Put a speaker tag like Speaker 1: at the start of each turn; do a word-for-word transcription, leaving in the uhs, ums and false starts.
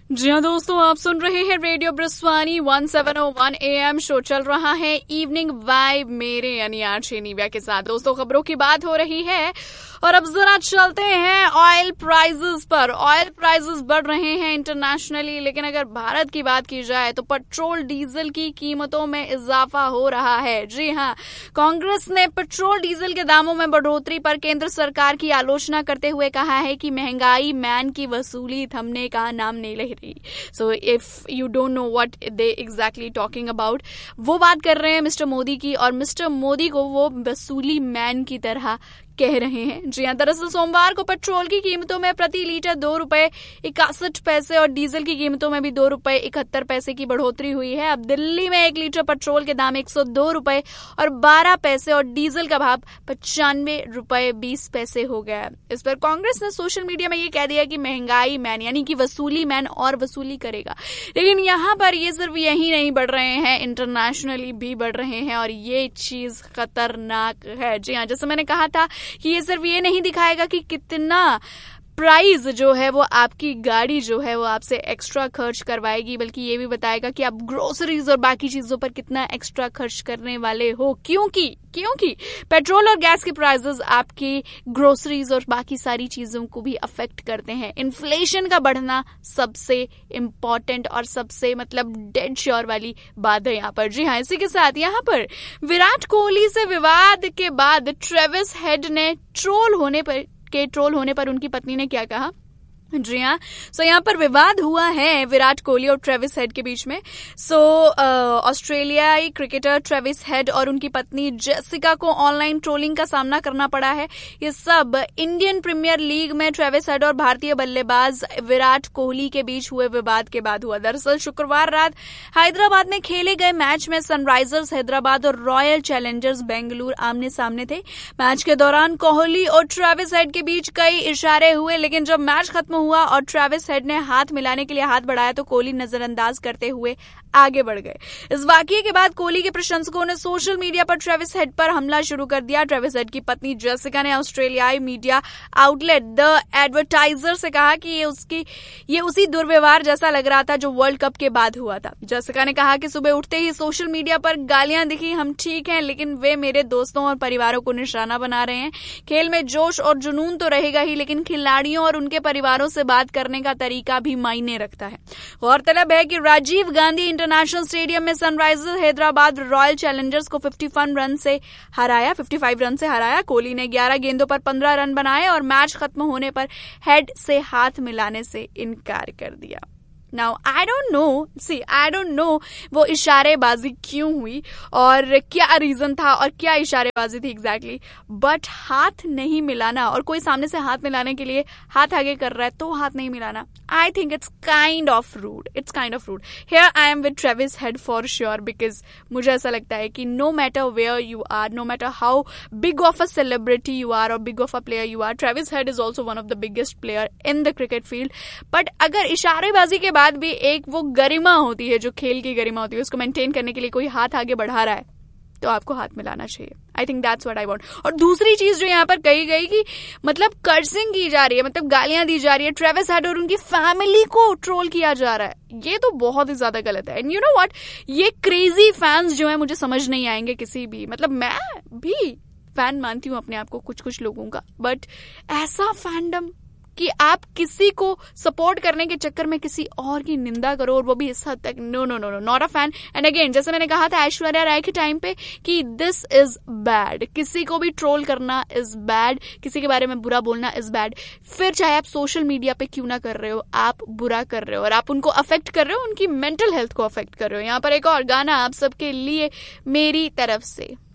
Speaker 1: जी हाँ दोस्तों, आप सुन रहे हैं radio ब्रस्वानी one seven O one A M. Show चल रहा है इवनिंग वाइब मेरे यानी आरजे निव्या के साथ। दोस्तों, खबरों की बात हो रही है और अब जरा चलते हैं ऑयल प्राइसेस पर। ऑयल प्राइसेस बढ़ रहे हैं इंटरनेशनली, लेकिन अगर भारत की बात की जाए तो पेट्रोल डीजल की कीमतों में इजाफा हो रहा है। जी हाँ, कांग्रेस ने पेट्रोल डीजल के दामों में बढ़ोतरी पर केंद्र सरकार की आलोचना करते हुए कहा है कि महंगाई मैन की वसूली थमने का नाम नहीं ले रही। So if you don't know what they exactly talking about, वो बात कर रहे हैं मिस्टर मोदी की, और मिस्टर मोदी को वो वसूली मैन की तरह कह रहे हैं। जी हाँ, दरअसल सोमवार को पेट्रोल की कीमतों में प्रति लीटर दो रुपए इकसठ पैसे और डीजल की कीमतों में भी दो रुपए इकहत्तर पैसे की बढ़ोतरी हुई है। अब दिल्ली में एक लीटर पेट्रोल के दाम एक सौ दो रुपए और बारह पैसे और डीजल का भाव पचानवे रुपए बीस पैसे हो गया है। इस पर कांग्रेस ने सोशल मीडिया में ये कह दिया कि महंगाई मैन यानी कि वसूली मैन और वसूली करेगा। लेकिन यहाँ पर ये सिर्फ यही नहीं बढ़ रहे हैं, इंटरनेशनली भी बढ़ रहे हैं और ये चीज खतरनाक है। जी हाँ, जैसे मैंने कहा था कि ये सिर्फ ये नहीं दिखाएगा कि कितना प्राइस जो है वो आपकी गाड़ी जो है वो आपसे एक्स्ट्रा खर्च करवाएगी, बल्कि ये भी बताएगा कि आप ग्रोसरीज और बाकी चीजों पर कितना एक्स्ट्रा खर्च करने वाले हो। क्योंकि क्योंकि पेट्रोल और गैस के प्राइसेस आपकी ग्रोसरीज और बाकी सारी चीजों को भी अफेक्ट करते हैं। इन्फ्लेशन का बढ़ना सबसे इम्पोर्टेंट और सबसे मतलब डेड श्योर वाली बात है यहाँ पर। जी हाँ, इसी के साथ यहाँ पर विराट कोहली से विवाद के बाद ट्रेविस हेड ने ट्रोल होने पर के ट्रोल होने पर उनकी पत्नी ने क्या कहा। जी हाँ, सो यहाँ पर विवाद हुआ है विराट कोहली और ट्रेविस हेड के बीच में। सो ऑस्ट्रेलियाई क्रिकेटर ट्रेविस हेड और उनकी पत्नी जेसिका को ऑनलाइन ट्रोलिंग का सामना करना पड़ा है। ये सब इंडियन प्रीमियर लीग में ट्रेविस हेड और भारतीय बल्लेबाज विराट कोहली के बीच हुए विवाद के बाद हुआ। दरअसल शुक्रवार रात हैदराबाद में खेले गए मैच में सनराइजर्स हैदराबाद और रॉयल चैलेंजर्स बेंगलुरु आमने सामने थे। मैच के दौरान कोहली और ट्रेविस हेड के बीच कई इशारे हुए, लेकिन जब मैच खत्म हुआ और ट्रेविस हेड ने हाथ मिलाने के लिए हाथ बढ़ाया तो कोहली नजरअंदाज करते हुए आगे बढ़ गए। इस वाकये के बाद कोहली के प्रशंसकों ने सोशल मीडिया पर ट्रेविस हेड पर हमला शुरू कर दिया। ट्रेविस हेड की पत्नी जेसिका ने ऑस्ट्रेलियाई मीडिया आउटलेट द एडवर्टाइजर से कहा कि ये उसकी ये उसी दुर्व्यवहार जैसा लग रहा था जो वर्ल्ड कप के बाद हुआ था। जेसिका ने कहा कि सुबह उठते ही सोशल मीडिया पर गालियां दिखी, हम ठीक हैं लेकिन वे मेरे दोस्तों और परिवारों को निशाना बना रहे हैं। खेल में जोश और जुनून तो रहेगा ही, लेकिन खिलाड़ियों और उनके परिवारों से बात करने का तरीका भी मायने रखता है। गौरतलब है कि राजीव गांधी इंटरनेशनल स्टेडियम में सनराइजर्स हैदराबाद रॉयल चैलेंजर्स को पचपन रन से हराया पचपन रन से हराया। कोहली ने ग्यारह गेंदों पर पंद्रह रन बनाए और मैच खत्म होने पर हेड से हाथ मिलाने से इनकार कर दिया। Now, I don't know, see, I don't know वो इशारेबाजी क्यों हुई और क्या रीजन था और क्या इशारेबाजी थी एग्जैक्टली, बट हाथ नहीं मिलाना और कोई सामने से हाथ मिलाने के लिए हाथ आगे कर रहा है तो हाथ नहीं मिलाना, I think it's kind of rude. It's kind of rude. Here I am with Travis Head for sure because मुझे ऐसा लगता है कि no matter where you are, no matter how big of a celebrity you are or big of a player you are, Travis Head is also one of the biggest player in the cricket field. But अगर इशारेबाजी के बाद भी एक वो गरिमा होती है जो खेल की गरिमा होती है, उसको मेंटेन करने के लिए कोई हाथ आगे बढ़ा रहा है तो आपको हाथ मिलाना चाहिए। I think that's what I want. और दूसरी चीज जो यहाँ पर कही गई कि मतलब कर्सिंग की जा रही है, मतलब गालियां दी जा रही है, ट्रेविस हेड और उनकी फैमिली को ट्रोल किया जा रहा है, ये तो बहुत ही ज्यादा गलत है। एंड यू नो व्हाट, ये क्रेजी फैंस जो है मुझे समझ नहीं आएंगे किसी भी, मतलब मैं भी फैन मानती हूँ अपने आप को कुछ कुछ लोगों का, बट ऐसा फैंडम कि आप किसी को सपोर्ट करने के चक्कर में किसी और की निंदा करो और वो भी इस हद तक, no no no no not a fan. And again, जैसे मैंने कहा था ऐश्वर्या राय के टाइम पे कि दिस इज बैड, किसी को भी ट्रोल करना इज बैड, किसी के बारे में बुरा बोलना इज बैड। फिर चाहे आप सोशल मीडिया पे क्यों ना कर रहे हो, आप बुरा कर रहे हो और आप उनको अफेक्ट कर रहे हो, उनकी मेंटल हेल्थ को अफेक्ट कर रहे हो। यहाँ पर एक और गाना आप सबके लिए मेरी तरफ से।